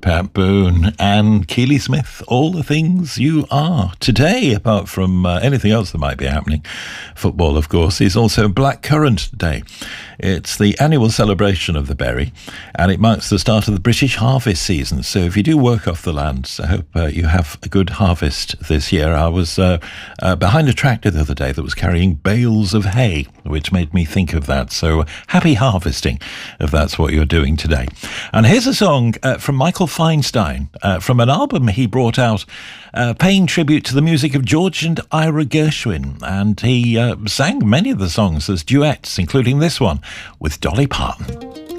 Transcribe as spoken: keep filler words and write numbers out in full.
Pat Boone and Keely Smith, All the Things You Are. Today, apart from uh, anything else that might be happening, football, of course, is also Blackcurrant Day. It's the annual celebration of the berry, and it marks the start of the British harvest season. So if you do work off the land, I hope uh, you have a good harvest this year. I was uh, uh, behind a tractor the other day that was carrying bales of hay, which made me think of that. So happy harvesting, if that's what you're doing today. And here's a song uh, from Michael Feinstein, uh, from an album he brought out, uh, paying tribute to the music of George and Ira Gershwin. And he uh, sang many of the songs as duets, including this one with Dolly Parton.